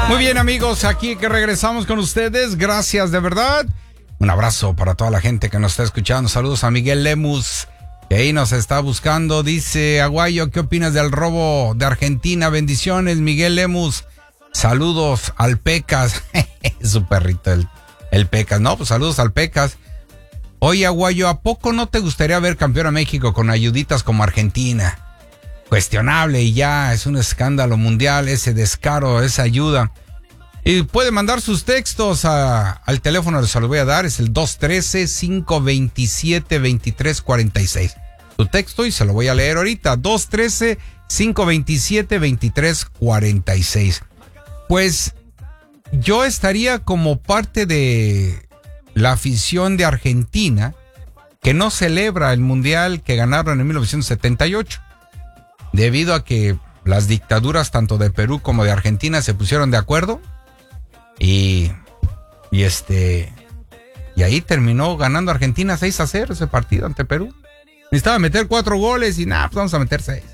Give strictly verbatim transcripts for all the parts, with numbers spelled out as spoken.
Muy bien, amigos, aquí que regresamos con ustedes. Gracias, de verdad. Un abrazo para toda la gente que nos está escuchando. Saludos a Miguel Lemus, que ahí nos está buscando. Dice, Aguayo, ¿qué opinas del robo de Argentina? Bendiciones, Miguel Lemus. Saludos al Pecas. Su perrito, el, el Pecas. No, pues saludos al Pecas. Oye, Aguayo, ¿a poco no te gustaría ver campeón a México con ayuditas como Argentina? Cuestionable y ya, es un escándalo mundial ese descaro, esa ayuda. Y puede mandar sus textos a, al teléfono, se los voy a dar, es el dos uno tres, cinco dos siete, dos tres cuatro seis. Su texto y se lo voy a leer ahorita, dos uno tres, cinco dos siete, dos tres cuatro seis. Pues yo estaría como parte de la afición de Argentina que no celebra el mundial que ganaron en mil novecientos setenta y ocho, debido a que las dictaduras tanto de Perú como de Argentina se pusieron de acuerdo y, y este y ahí terminó ganando Argentina seis a cero ese partido ante Perú. Necesitaba meter cuatro goles y nada, pues vamos a meter seis.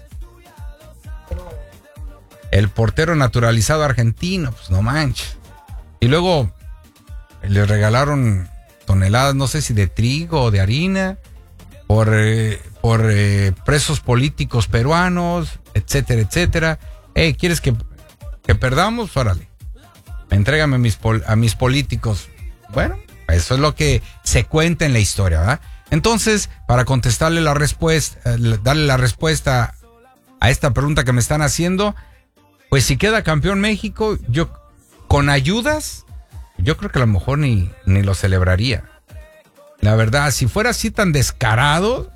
El portero naturalizado argentino, pues no manches. Y luego le regalaron toneladas, no sé si de trigo o de harina, por, eh, por eh, presos políticos peruanos, etcétera, etcétera. Hey, ¿quieres que, que perdamos? Órale. Entrégame a mis, pol- a mis políticos. Bueno, eso es lo que se cuenta en la historia, ¿verdad? Entonces, para contestarle la respuesta, eh, darle la respuesta a esta pregunta que me están haciendo, pues si queda campeón México, yo con ayudas, yo creo que a lo mejor ni, ni lo celebraría. La verdad, si fuera así tan descarado,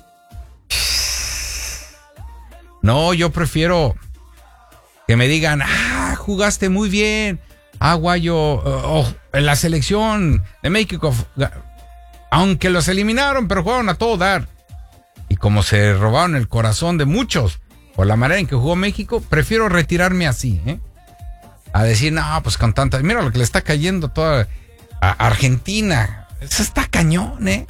no, yo prefiero que me digan, ah, jugaste muy bien, ah, Aguayo, oh, en la selección de México, aunque los eliminaron, pero jugaron a todo dar. Y como se robaron el corazón de muchos por la manera en que jugó México, prefiero retirarme así, ¿eh? A decir, no, pues con tanta... Mira lo que le está cayendo toda a Argentina. Eso está cañón, ¿eh?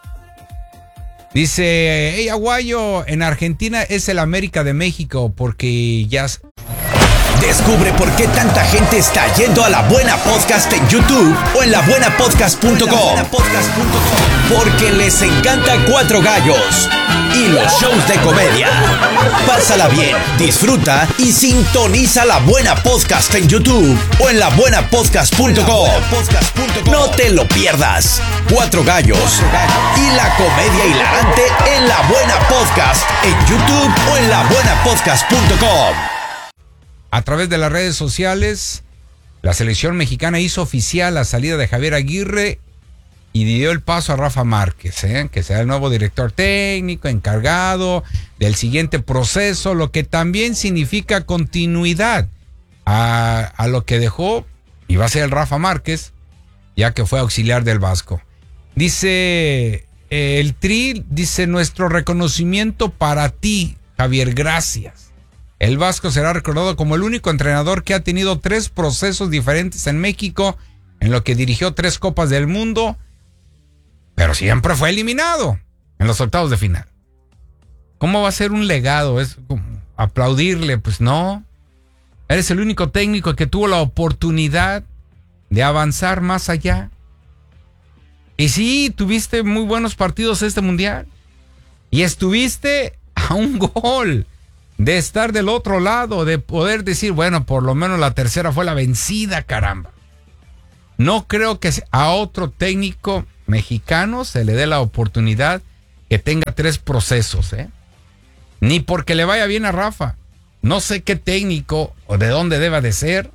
Dice, hey, Aguayo, en Argentina es el América de México porque ya... Descubre por qué tanta gente está yendo a La Buena Podcast en YouTube o en la buena podcast punto com. Porque les encanta Cuatro Gallos y los shows de comedia. Pásala bien, disfruta y sintoniza La Buena Podcast en YouTube o en la buena podcast punto com. No te lo pierdas. Cuatro Gallos y la comedia hilarante en La Buena Podcast en YouTube o en la buena podcast punto com. A través de las redes sociales, la selección mexicana hizo oficial la salida de Javier Aguirre y dio el paso a Rafa Márquez, ¿eh? Que será el nuevo director técnico, encargado del siguiente proceso, lo que también significa continuidad a, a lo que dejó y va a ser el Rafa Márquez, ya que fue auxiliar del Vasco. Dice eh, el Tri, dice, nuestro reconocimiento para ti, Javier, gracias. El Vasco será recordado como el único entrenador que ha tenido tres procesos diferentes en México, en lo que dirigió tres Copas del Mundo, pero siempre fue eliminado en los octavos de final. ¿Cómo va a ser un legado? ¿Es aplaudirle? Pues no. Eres el único técnico que tuvo la oportunidad de avanzar más allá. Y sí, tuviste muy buenos partidos este mundial. Y estuviste a un gol de estar del otro lado, de poder decir, bueno, por lo menos la tercera fue la vencida, caramba. No creo que a otro técnico mexicano se le dé la oportunidad que tenga tres procesos, ¿eh? Ni porque le vaya bien a Rafa. No sé qué técnico o de dónde deba de ser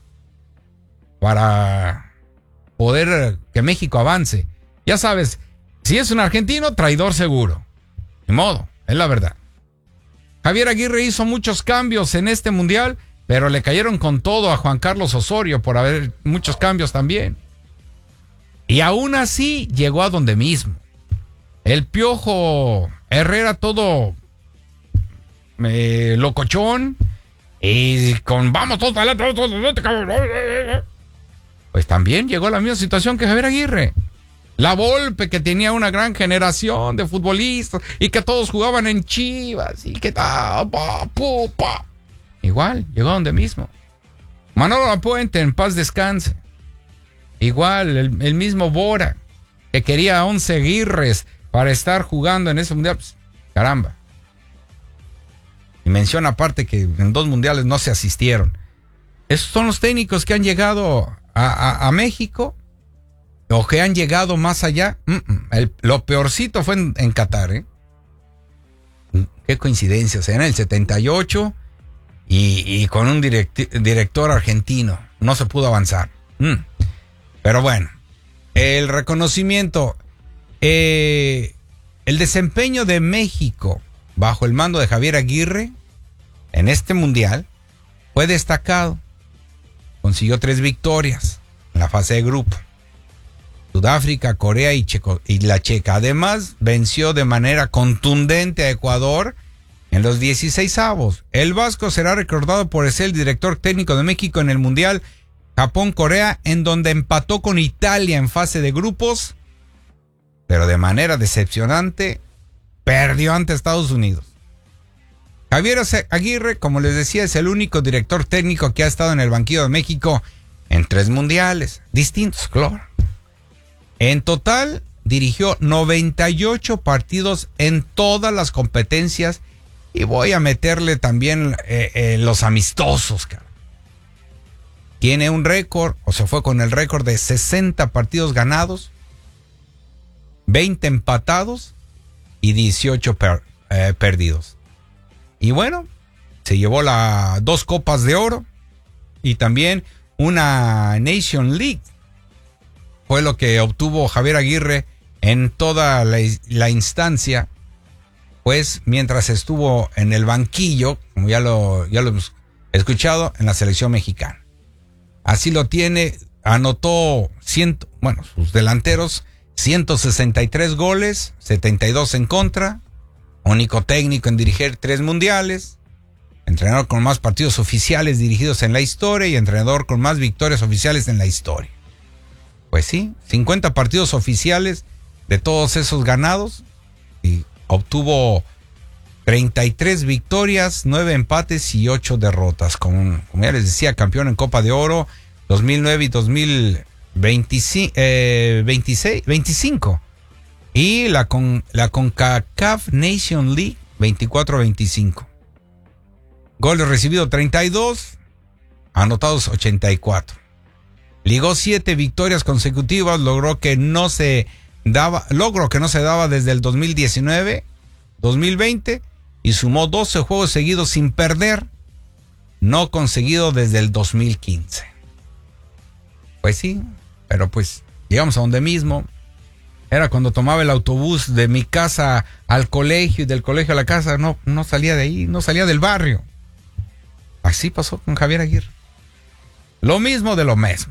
para poder que México avance. Ya sabes, si es un argentino, traidor seguro. Ni modo, es la verdad. Javier Aguirre hizo muchos cambios en este mundial, pero le cayeron con todo a Juan Carlos Osorio por haber muchos cambios también. Y aún así llegó a donde mismo. El Piojo Herrera todo eh, locochón y con vamos todos para adelante. Pues también llegó a la misma situación que Javier Aguirre. La Volpe, que tenía una gran generación de futbolistas y que todos jugaban en Chivas y que ta, pa, pu, pa. Igual, llegó a donde mismo. Manolo Lapuente, en paz descanse. Igual, el, el mismo Bora, que quería once Aguirres para estar jugando en ese mundial. Pues, caramba. Y menciona aparte que en dos mundiales no se asistieron. Esos son los técnicos que han llegado a, a, a México o que han llegado más allá. Mm-mm. El, lo peorcito fue en, en Qatar, ¿eh? Qué coincidencia, o sea, en el setenta y ocho y, y con un directi- director argentino. No se pudo avanzar. Mm. Pero bueno, el reconocimiento, eh, el desempeño de México bajo el mando de Javier Aguirre en este mundial fue destacado. Consiguió tres victorias en la fase de grupo. Sudáfrica, Corea y, Checo, y la Checa. Además, venció de manera contundente a Ecuador en los dieciseisavos. El vasco será recordado por ser el director técnico de México en el mundial Japón-Corea, en donde empató con Italia en fase de grupos, pero de manera decepcionante perdió ante Estados Unidos. Javier Aguirre, como les decía, es el único director técnico que ha estado en el banquillo de México en tres mundiales distintos, claro. En total, dirigió noventa y ocho partidos en todas las competencias y voy a meterle también eh, eh, los amistosos, cara. Tiene un récord, o se fue con el récord de sesenta partidos ganados, veinte empatados y dieciocho per, eh, perdidos. Y bueno, se llevó la dos copas de oro y también una Nation League. Fue lo que obtuvo Javier Aguirre en toda la, la instancia, pues mientras estuvo en el banquillo, como ya lo, ya lo hemos escuchado, en la selección mexicana. Así lo tiene, anotó cien, bueno, sus delanteros, ciento sesenta y tres goles, setenta y dos en contra, único técnico en dirigir tres mundiales, entrenador con más partidos oficiales dirigidos en la historia y entrenador con más victorias oficiales en la historia. Pues sí, cincuenta partidos oficiales de todos esos ganados y obtuvo treinta y tres victorias, nueve empates y ocho derrotas. Como, como ya les decía, campeón en Copa de Oro dos mil nueve y dos mil veinticinco, eh, veintiséis, veinticinco. Y la, con, la CONCACAF Nation League veinticuatro veinticinco. Goles recibidos treinta y dos, anotados ochenta y cuatro. Ligó siete victorias consecutivas, logró que no se daba, logro que no se daba desde el dos mil diecinueve, dos mil veinte y sumó doce juegos seguidos sin perder, no conseguido desde el dos mil quince. Pues sí, pero pues llegamos a donde mismo. Era cuando tomaba el autobús de mi casa al colegio y del colegio a la casa, no, no salía de ahí, no salía del barrio. Así pasó con Javier Aguirre. Lo mismo de lo mismo.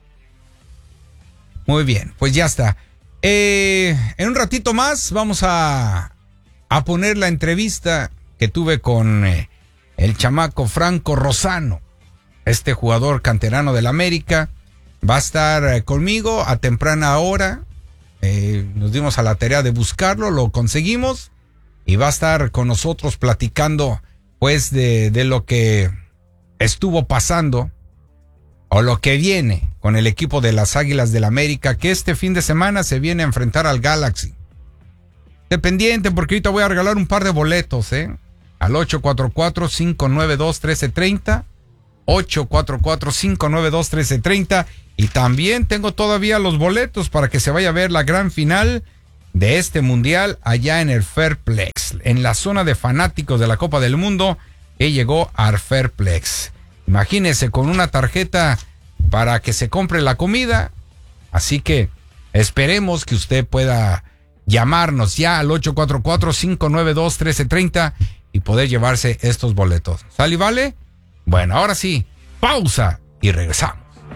Muy bien, pues ya está. Eh, en un ratito más vamos a, a poner la entrevista que tuve con eh, el chamaco Franco Rosano, este jugador canterano del América. Va a estar eh, conmigo a temprana hora. Eh, nos dimos a la tarea de buscarlo, lo conseguimos y va a estar con nosotros platicando pues de, de lo que estuvo pasando o lo que viene con el equipo de las Águilas del América, que este fin de semana se viene a enfrentar al Galaxy. Dependiente, porque ahorita voy a regalar un par de boletos, ¿eh? Al ocho cuatro cuatro, cinco nueve dos, uno tres tres cero, ocho cuatro cuatro, cinco nueve dos, uno tres tres cero, y también tengo todavía los boletos para que se vaya a ver la gran final de este mundial allá en el Fairplex, en la zona de fanáticos de la Copa del Mundo, que llegó al Fairplex. Imagínese, con una tarjeta para que se compre la comida. Así que esperemos que usted pueda llamarnos ya al ocho cuatro cuatro, cinco nueve dos, uno tres tres cero y poder llevarse estos boletos. ¿Sale y vale? Bueno, ahora sí, pausa y regresamos.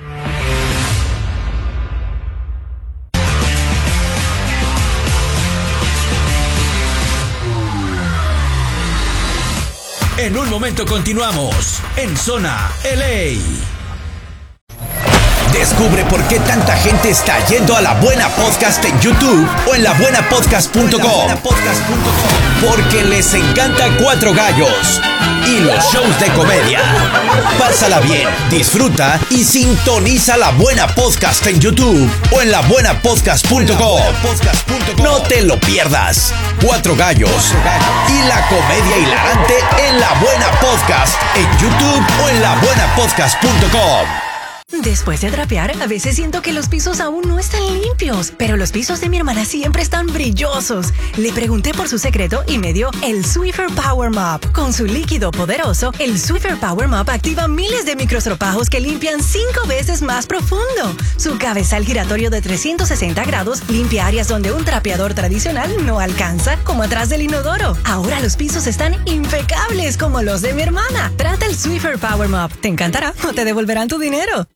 En un momento continuamos en Zona L A. Descubre por qué tanta gente está yendo a La Buena Podcast en YouTube o en la buena podcast punto com. Porque les encanta Cuatro Gallos y los shows de comedia. Pásala bien, disfruta y sintoniza La Buena Podcast en YouTube o en la buena podcast punto com. No te lo pierdas. Cuatro Gallos y la comedia hilarante en La Buena Podcast en YouTube o en la buena podcast punto com. Después de trapear, a veces siento que los pisos aún no están limpios, pero los pisos de mi hermana siempre están brillosos. Le pregunté por su secreto y me dio el Swiffer Power Mop. Con su líquido poderoso, el Swiffer Power Mop activa miles de microstropajos que limpian cinco veces más profundo. Su cabezal giratorio de trescientos sesenta grados limpia áreas donde un trapeador tradicional no alcanza, como atrás del inodoro. Ahora los pisos están impecables como los de mi hermana. Trata el Swiffer Power Mop. Te encantará o te devolverán tu dinero.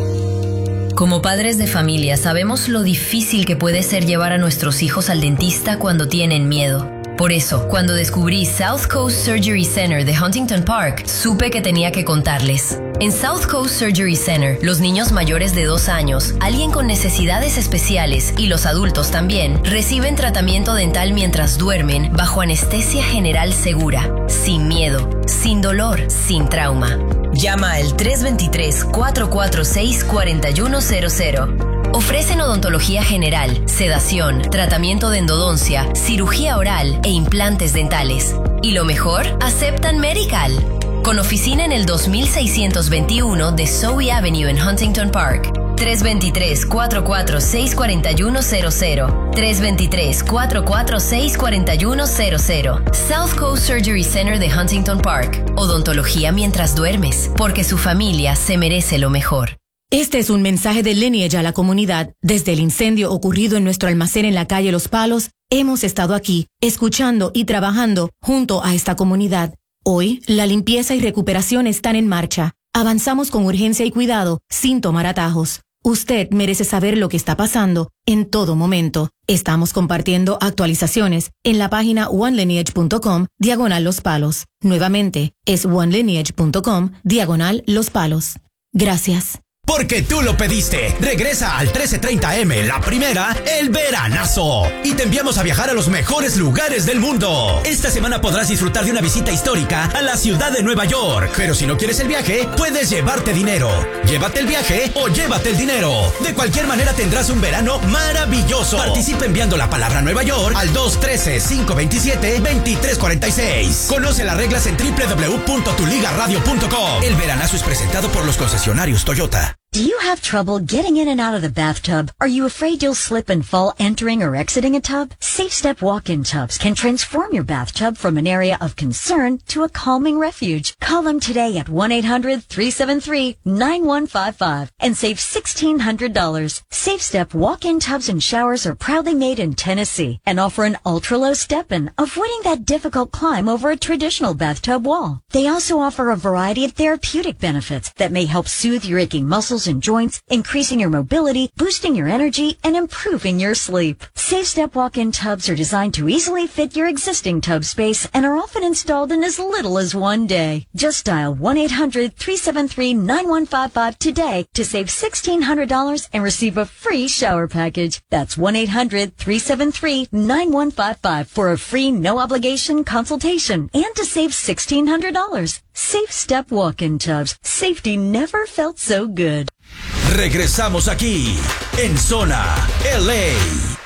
Como padres de familia sabemos lo difícil que puede ser llevar a nuestros hijos al dentista cuando tienen miedo. Por eso, cuando descubrí South Coast Surgery Center de Huntington Park, supe que tenía que contarles. En South Coast Surgery Center, los niños mayores de dos años, alguien con necesidades especiales y los adultos también, reciben tratamiento dental mientras duermen bajo anestesia general segura, sin miedo, sin dolor, sin trauma. Llama al tres dos tres, cuatro cuatro seis, cuatro uno cero cero. Ofrecen odontología general, sedación, tratamiento de endodoncia, cirugía oral e implantes dentales. Y lo mejor, aceptan Medical. Con oficina en el dos mil seiscientos veintiuno de Zoe Avenue en Huntington Park. tres dos tres, cuatro cuatro seis, cuatro uno cero cero. tres dos tres, cuatro cuatro seis, cuatro uno cero cero. South Coast Surgery Center de Huntington Park. Odontología mientras duermes, porque su familia se merece lo mejor. Este es un mensaje de Lineage a la comunidad. Desde el incendio ocurrido en nuestro almacén en la calle Los Palos, hemos estado aquí, escuchando y trabajando junto a esta comunidad. Hoy, la limpieza y recuperación están en marcha. Avanzamos con urgencia y cuidado, sin tomar atajos. Usted merece saber lo que está pasando en todo momento. Estamos compartiendo actualizaciones en la página one lineage punto com, diagonal Los Palos. Nuevamente, es one lineage punto com, diagonal Los Palos. Gracias. Porque tú lo pediste. Regresa al trece treinta eme, la primera, el veranazo. Y te enviamos a viajar a los mejores lugares del mundo. Esta semana podrás disfrutar de una visita histórica a la ciudad de Nueva York. Pero si no quieres el viaje, puedes llevarte dinero. Llévate el viaje o llévate el dinero. De cualquier manera tendrás un verano maravilloso. Participa enviando la palabra Nueva York al dos uno tres, cinco dos siete, dos tres cuatro seis. Conoce las reglas en doble u doble u doble u punto tu liga radio punto com. El veranazo es presentado por los concesionarios Toyota. Do you have trouble getting in and out of the bathtub? Are you afraid you'll slip and fall entering or exiting a tub? Safe Step walk-in tubs can transform your bathtub from an area of concern to a calming refuge. Call them today at one eight hundred, three seven three, nine one five five and save sixteen hundred dollars. Safe Step walk-in tubs and showers are proudly made in Tennessee and offer an ultra-low step-in, avoiding that difficult climb over a traditional bathtub wall. They also offer a variety of therapeutic benefits that may help soothe your aching muscles and joints, increasing your mobility, boosting your energy, and improving your sleep. Safe Step walk-in tubs are designed to easily fit your existing tub space and are often installed in as little as one day. Just dial one eight hundred, three seven three, nine one five five today to save sixteen hundred dollars and receive a free shower package. That's one eight hundred, three seven three, nine one five five for a free no-obligation consultation and to save sixteen hundred dollars. Safe Step walk-in tubs. Safety never felt so good. Regresamos aquí, en Zona L A.